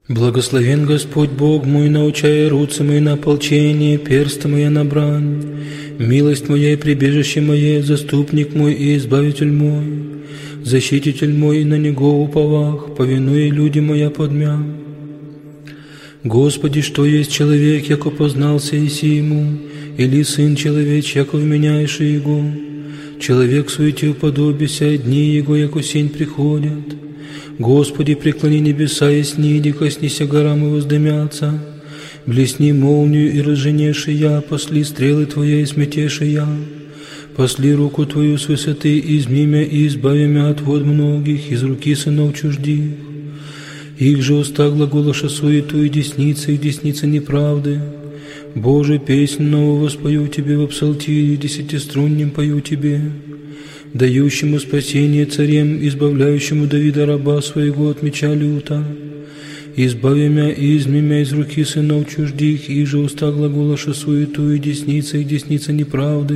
Благословен Господь Бог мой, научая руцы мои на ополчение, персты мои на брань. Милость моя и прибежище мое, заступник мой и избавитель мой, защититель мой, и на него уповах, повинуя люди моя подмя. Господи, что есть человек, яко познался иси ему, или сын человеч, яко вменяешь его? Человек суете уподобися, дни его, яко сень приходят. Господи, преклони небеса и сниди, коснися горам и воздымятся. Блесни молнию и разженеши я, посли стрелы Твоя и сметеши я. Посли руку Твою с высоты, изми мя и избави мя от вод многих, из руки сынов чуждих. Их же уста глаголоша суету, и десница неправды. Боже, песнь новую воспою Тебе в псалтире, десятиструннем пою Тебе. Дающему спасение царем, избавляющему Давида раба своего от меча люта. Избави мя и изми мя из руки сынов чуждих, и же уста глаголоша суету, и десница неправды.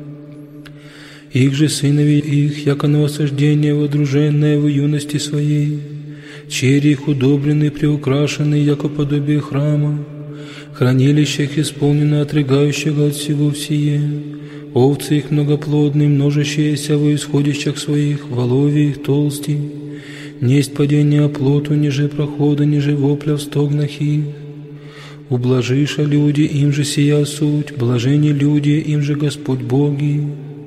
Их же сынови их, яко новосождение водруженное в юности своей, черри их удобрены, приукрашены, яко подобие храма, хранилищах исполнено отрыгающего от всего всее. Овцы их многоплодные, множащиеся во исходящих своих, воловья их толсти. Несть падения оплоту, ниже прохода, ниже вопля в стогнах их. Ублажиша люди, им же сия суть, блажени люди, им же Господь Боги.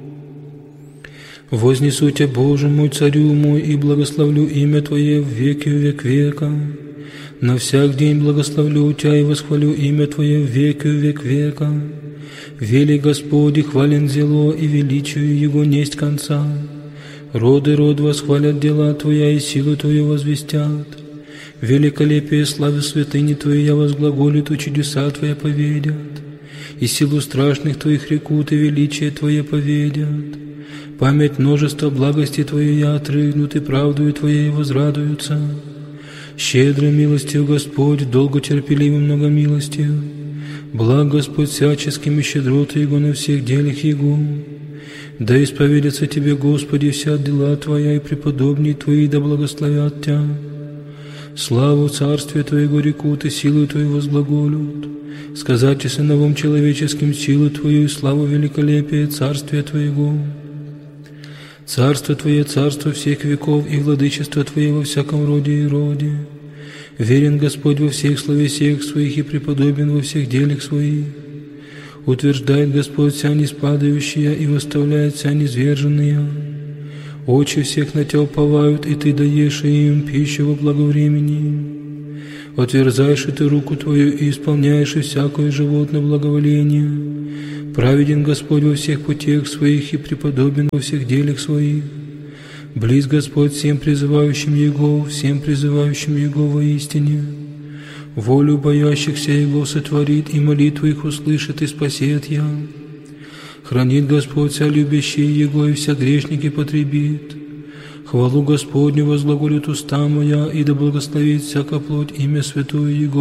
Вознесу Тебя, Боже мой, царю мой, и благословлю имя Твое в веки век века. На всяк день благословлю Тебя и восхвалю имя Твое в веки век века. Вели Господи, хвален зело, и величию Его несть конца. Роды род восхвалят дела Твоя, и силу Твою возвестят. Великолепие славы святыни Твоей я возглаголит, и чудеса Твоя поведят. И силу страшных Твоих рекут, и величие Твое поведят. Память множества благости Твоей я отрыгнут, и правдою Твоей возрадуются. Щедрой милостью Господь, долготерпеливым многомилостью. Благ Господь всяческим, и щедроты Его на всех делах Его. Да исповедятся Тебе, Господи, вся дела Твоя, и преподобные Твои да благословят Тебя. Славу Царствия Твоего рекут, и силу Твою возглаголют. Сказать и сыновом человеческим силу Твою, и славу великолепия Царствия Твоего. Царство Твое, царство всех веков, и владычество Твое во всяком роде и роде. Верен Господь во всех словесиях Своих, и преподобен во всех делах Своих. Утверждает Господь вся неспадающая, и восставляет вся низверженная. Очи всех на Тебя уповают, и Ты даешь им пищу во благовремени. Отверзаешь и Ты руку Твою, и исполняешь и всякое животное благоволение. Праведен Господь во всех путях Своих, и преподобен во всех делах Своих. Близ Господь всем призывающим Его, всем призывающим Его воистине. Волю боящихся Его сотворит, и молитву их услышит, и спасет я. Хранит Господь вся любящие Его, и вся грешники потребит. Хвалу Господню возглаголит уста моя, и да благословит всяка плоть имя святое Его.